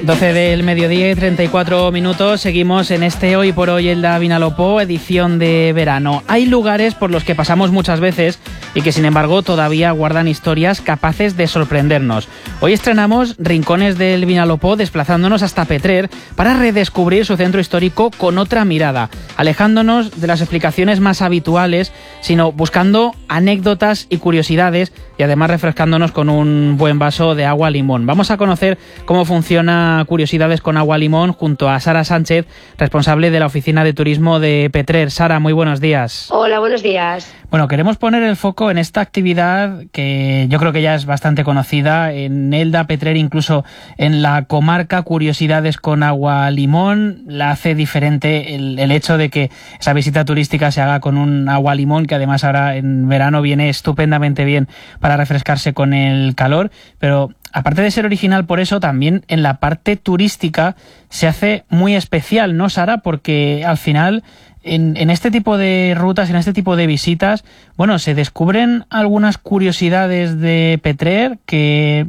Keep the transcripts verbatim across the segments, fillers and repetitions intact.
doce del mediodía y treinta y cuatro minutos. Seguimos en este Hoy por Hoy Elda Vinalopó, edición de verano. Hay lugares por los que pasamos muchas veces y que sin embargo todavía guardan historias capaces de sorprendernos. Hoy estrenamos Rincones del Vinalopó, desplazándonos hasta Petrer para redescubrir su centro histórico con otra mirada, alejándonos de las explicaciones más habituales, sino buscando anécdotas y curiosidades y además refrescándonos con un buen vaso de agua limón. Vamos a conocer cómo funciona Curiosidades con Agua Limón junto a Sara Sánchez, responsable de la Oficina de Turismo de Petrer. Sara, muy buenos días. Hola, buenos días. Bueno, queremos poner el foco en esta actividad que yo creo que ya es bastante conocida en Elda, Petrer, incluso en la comarca. Curiosidades con Agua Limón la hace diferente el, el hecho de que esa visita turística se haga con un agua limón, que además ahora en verano viene estupendamente bien para refrescarse con el calor, pero aparte de ser original por eso, también en la parte turística se hace muy especial, ¿no, Sara? Porque al final, en, en este tipo de rutas, en este tipo de visitas, bueno, se descubren algunas curiosidades de Petrer que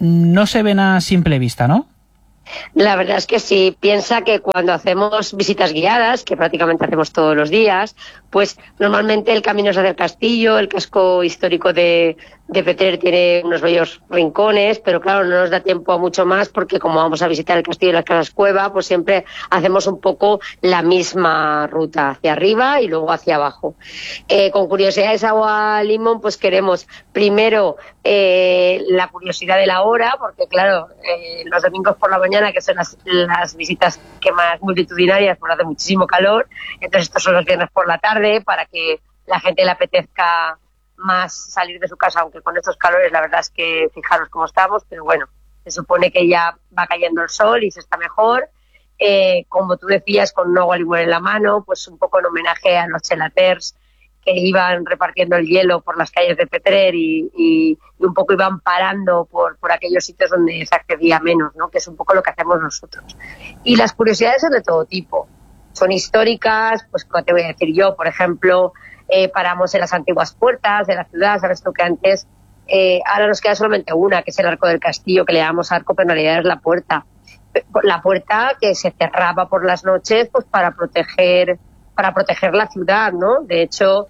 no se ven a simple vista, ¿no? La verdad es que sí. Piensa que cuando hacemos visitas guiadas, que prácticamente hacemos todos los días, pues normalmente el camino es hacia el castillo, el casco histórico de, de Petrer tiene unos bellos rincones, pero claro, no nos da tiempo a mucho más porque como vamos a visitar el castillo y las casas cueva, pues siempre hacemos un poco la misma ruta, hacia arriba y luego hacia abajo. Eh, con Curiosidades Agua Limón, pues queremos primero eh, la curiosidad de la hora, porque claro, eh, los domingos por la mañana, que son las, las visitas que más multitudinarias, pues hace muchísimo calor, entonces estos son los viernes por la tarde, para que la gente le apetezca más salir de su casa, aunque con estos calores la verdad es que fijaros cómo estamos, pero bueno, se supone que ya va cayendo el sol y se está mejor. Eh, como tú decías, con un agua limón en la mano, pues un poco en homenaje a los chelaters que iban repartiendo el hielo por las calles de Petrer y, y, y un poco iban parando por, por aquellos sitios donde se accedía menos, ¿no? Que es un poco lo que hacemos nosotros. Y las curiosidades son de todo tipo. Son históricas, pues como te voy a decir yo, por ejemplo, eh, paramos en las antiguas puertas de la ciudad, sabes tú que antes, eh, ahora nos queda solamente una, que es el arco del castillo, que le llamamos arco, pero en realidad es la puerta. La puerta que se cerraba por las noches, pues para proteger, para proteger la ciudad, ¿no? De hecho,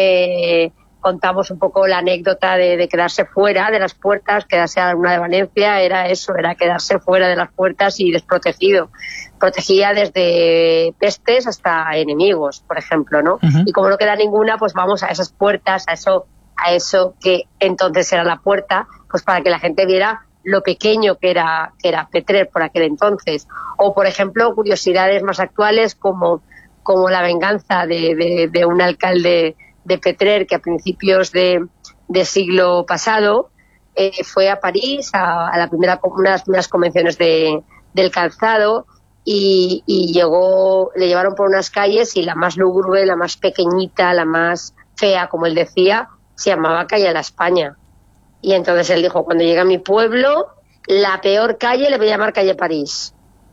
eh, contamos un poco la anécdota de, de quedarse fuera de las puertas, quedarse a una de Valencia, era eso, era quedarse fuera de las puertas y desprotegido. Protegía desde pestes hasta enemigos, por ejemplo, ¿no? Uh-huh. Y como no queda ninguna, pues vamos a esas puertas, a eso, a eso que entonces era la puerta, pues para que la gente viera lo pequeño que era, que era Petrer por aquel entonces. O, por ejemplo, curiosidades más actuales como, como la venganza de, de, de un alcalde de Petrer que a principios de, de siglo pasado eh, fue a París a, a la primera, una de las primeras convenciones de, del calzado y, y llegó, le llevaron por unas calles y la más lúgubre, la más pequeñita, la más fea, como él decía, se llamaba Calle La España. Y entonces él dijo, cuando llegue a mi pueblo, la peor calle le voy a llamar Calle París.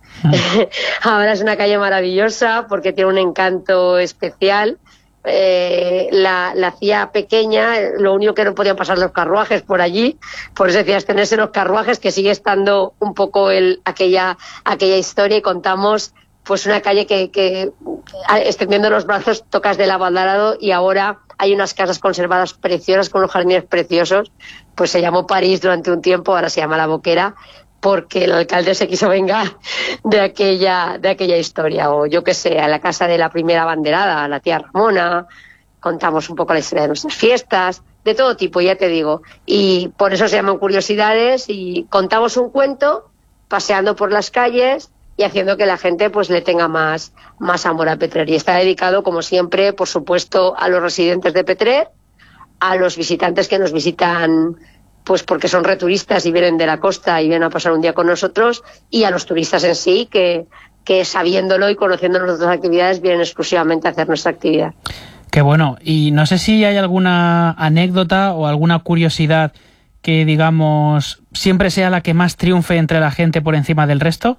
Ahora es una calle maravillosa porque tiene un encanto especial. Eh, la, la hacía pequeña, lo único que no podían pasar los carruajes por allí, por eso decías tenerse los carruajes, que sigue estando un poco el, aquella, aquella historia, y contamos pues una calle que, que extendiendo los brazos tocas del abandonado, y ahora hay unas casas conservadas preciosas con unos jardines preciosos. Pues se llamó París durante un tiempo, ahora se llama La Boquera, porque el alcalde se quiso vengar de aquella, de aquella historia. O yo que sé, a la casa de la primera abanderada, la tía Ramona, contamos un poco la historia de nuestras fiestas, de todo tipo, ya te digo. Y por eso se llaman curiosidades, y contamos un cuento paseando por las calles y haciendo que la gente pues le tenga más, más amor a Petrer. Y está dedicado, como siempre, por supuesto, a los residentes de Petrer, a los visitantes que nos visitan pues porque son returistas y vienen de la costa y vienen a pasar un día con nosotros, y a los turistas en sí, que, que sabiéndolo y conociendo nuestras actividades vienen exclusivamente a hacer nuestra actividad. Qué bueno. Y no sé si hay alguna anécdota o alguna curiosidad que, digamos, siempre sea la que más triunfe entre la gente por encima del resto.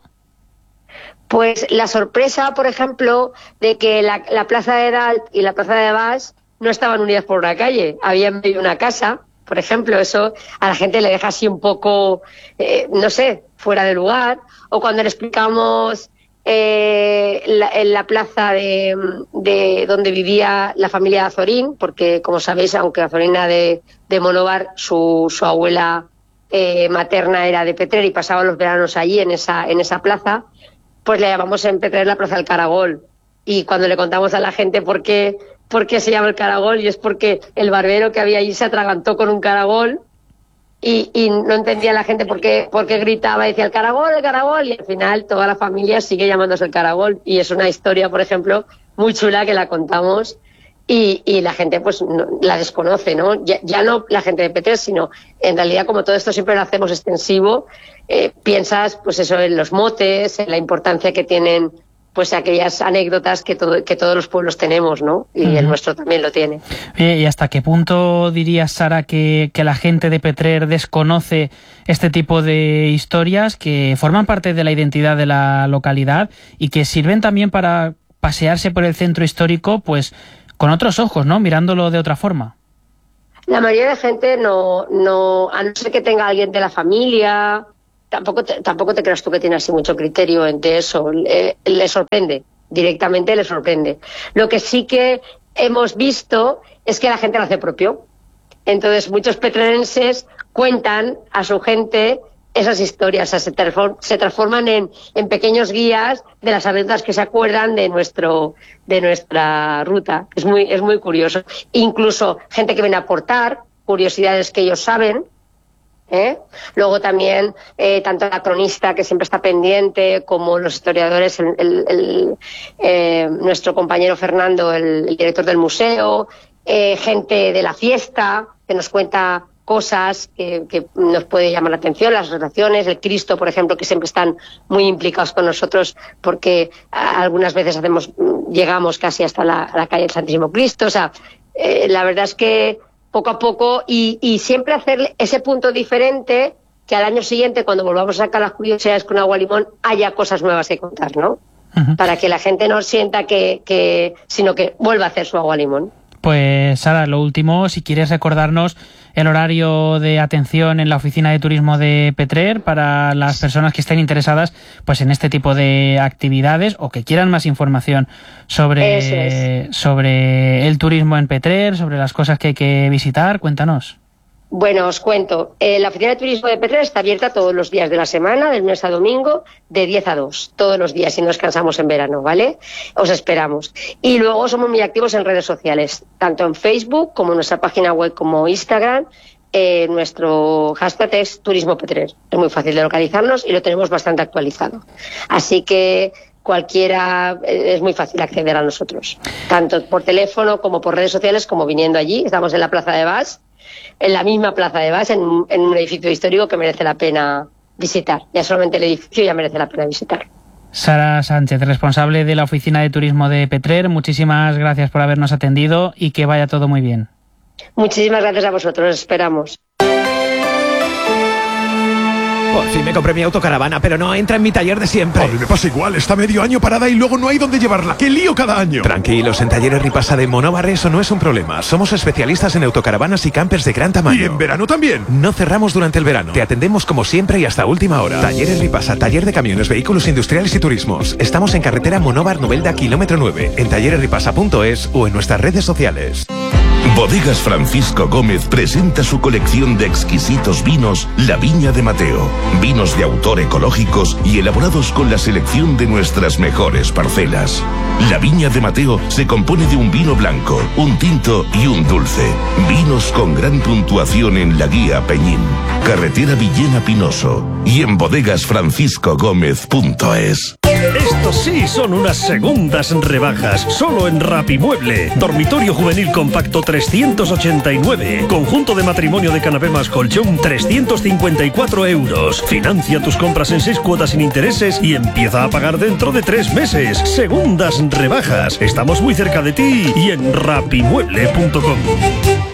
Pues la sorpresa, por ejemplo, de que la, la plaza de Dalt y la plaza de Bas no estaban unidas por una calle, había en medio una casa, por ejemplo, eso a la gente le deja así un poco, eh, no sé, fuera de lugar. O cuando le explicamos eh, la, en la plaza de, de donde vivía la familia de Azorín, porque como sabéis, aunque Azorín era de, de Monóvar, su, su abuela eh, materna era de Petrer y pasaba los veranos allí en esa, en esa plaza, pues le llamamos en Petrer la Plaza del Caragol. Y cuando le contamos a la gente por qué, por qué se llama el caragol, y es porque el barbero que había allí se atragantó con un caragol y, y no entendía la gente por qué, por qué gritaba, decía el caragol, el caragol, y al final toda la familia sigue llamándose el caragol. Y es una historia, por ejemplo, muy chula que la contamos y, y la gente pues no, la desconoce, ¿no? Ya, ya no la gente de Petrer, sino en realidad, como todo esto siempre lo hacemos extensivo, eh, piensas pues eso en los motes, en la importancia que tienen pues aquellas anécdotas que, todo, que todos los pueblos tenemos, ¿no? Y uh-huh. el nuestro también lo tiene. Oye, ¿y hasta qué punto dirías, Sara, que, que la gente de Petrer desconoce este tipo de historias que forman parte de la identidad de la localidad y que sirven también para pasearse por el centro histórico, pues con otros ojos, ¿no? Mirándolo de otra forma? La mayoría de gente no, no, a no ser que tenga alguien de la familia... Tampoco te, tampoco te creas tú que tiene así mucho criterio entre eso. Le, le sorprende, directamente le sorprende. Lo que sí que hemos visto es que la gente lo hace propio. Entonces, muchos petrerenses cuentan a su gente esas historias, o sea, se, transform, se transforman en, en pequeños guías de las anécdotas que se acuerdan de nuestro de nuestra ruta. Es muy, es muy curioso. Incluso gente que viene a aportar curiosidades que ellos saben. ¿Eh? Luego también eh, tanto la cronista, que siempre está pendiente, como los historiadores, el, el, el, eh, nuestro compañero Fernando, el, el director del museo, eh, gente de la fiesta que nos cuenta cosas que, que nos puede llamar la atención, las relaciones, el Cristo, por ejemplo, que siempre están muy implicados con nosotros porque algunas veces hacemos llegamos casi hasta la, la calle del Santísimo Cristo. O sea, eh, la verdad es que poco a poco, y, y siempre hacer ese punto diferente, que al año siguiente, cuando volvamos a sacar las curiosidades con Agua Limón, haya cosas nuevas que contar, ¿no? Uh-huh. Para que la gente no sienta que, que, sino que vuelva a hacer su Agua Limón. Pues, Sara, lo último, si quieres recordarnos el horario de atención en la oficina de turismo de Petrer para las personas que estén interesadas pues en este tipo de actividades o que quieran más información sobre, es. sobre el turismo en Petrer, sobre las cosas que hay que visitar. Cuéntanos. Bueno, os cuento. Eh, la oficina de turismo de Petrer está abierta todos los días de la semana, de lunes a domingo, de diez a dos, todos los días, y no descansamos en verano, ¿vale? Os esperamos. Y luego somos muy activos en redes sociales, tanto en Facebook como en nuestra página web como Instagram. Eh, nuestro hashtag es Turismo Petrer. Es muy fácil de localizarnos y lo tenemos bastante actualizado. Así que cualquiera, eh, es muy fácil acceder a nosotros, tanto por teléfono como por redes sociales, como viniendo allí. Estamos en la Plaza de Bas, en la misma Plaza de Bas, en, en un edificio histórico que merece la pena visitar. Ya solamente el edificio ya merece la pena visitar. Sara Sánchez, responsable de la Oficina de Turismo de Petrer, muchísimas gracias por habernos atendido y que vaya todo muy bien. Muchísimas gracias a vosotros, esperamos. Por fin me compré mi autocaravana, pero no entra en mi taller de siempre. A mí me pasa igual, está medio año parada y luego no hay dónde llevarla. ¡Qué lío cada año! Tranquilos, en Talleres Ripasa de Monóvar eso no es un problema. Somos especialistas en autocaravanas y campers de gran tamaño. ¿Y en verano también? No cerramos durante el verano. Te atendemos como siempre y hasta última hora. Talleres Ripasa, taller de camiones, vehículos industriales y turismos. Estamos en carretera Monóvar Novelda, kilómetro nueve, en talleres ripasa punto es o en nuestras redes sociales. Bodegas Francisco Gómez presenta su colección de exquisitos vinos La Viña de Mateo. Vinos de autor ecológicos y elaborados con la selección de nuestras mejores parcelas. La Viña de Mateo se compone de un vino blanco, un tinto y un dulce. Vinos con gran puntuación en la guía Peñín, carretera Villena Pinoso y en bodegas francisco gómez punto es. Estos sí son unas segundas rebajas, solo en Rapimueble. Dormitorio juvenil compacto trescientos ochenta y nueve. Conjunto de matrimonio de canapé más colchón trescientos cincuenta y cuatro euros. Financia tus compras en seis cuotas sin intereses y empieza a pagar dentro de tres meses. Segundas rebajas. Estamos muy cerca de ti y en rapimueble punto com.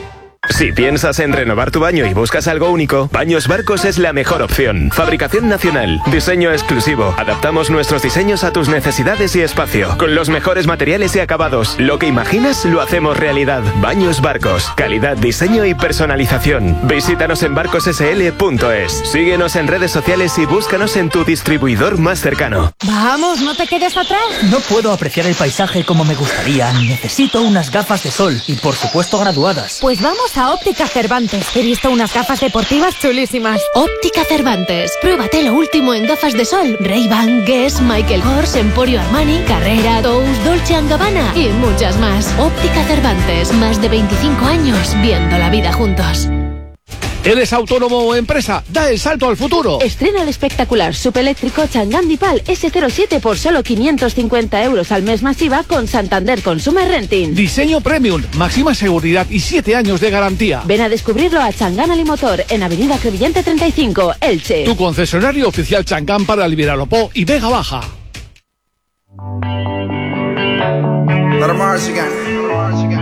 Si piensas en renovar tu baño y buscas algo único, Baños Barcos es la mejor opción. Fabricación nacional, diseño exclusivo. Adaptamos nuestros diseños a tus necesidades y espacio, con los mejores materiales y acabados. Lo que imaginas lo hacemos realidad. Baños Barcos, calidad, diseño y personalización. Visítanos en barcos s l punto es. Síguenos en redes sociales y búscanos en tu distribuidor más cercano. Vamos, no te quedes atrás. No puedo apreciar el paisaje como me gustaría. Necesito unas gafas de sol y, por supuesto, graduadas. Pues vamos a Óptica Cervantes. He visto unas gafas deportivas chulísimas. Óptica Cervantes. Pruébate lo último en gafas de sol. Ray-Ban, Guess, Michael Kors, Emporio Armani, Carrera, Tous, Dolce and Gabbana y muchas más. Óptica Cervantes. Más de veinticinco años viendo la vida juntos. ¿Eres autónomo o empresa? ¡Da el salto al futuro! Estrena el espectacular subeléctrico Chang'an Dipal ese cero siete por solo quinientos cincuenta euros al mes masiva con Santander Consumer Renting. Diseño premium, máxima seguridad y siete años de garantía. Ven a descubrirlo a Chang'an Alimotor en Avenida Crevillente treinta y cinco, Elche. Tu concesionario oficial Chang'an para el Viralopó y Vega Baja.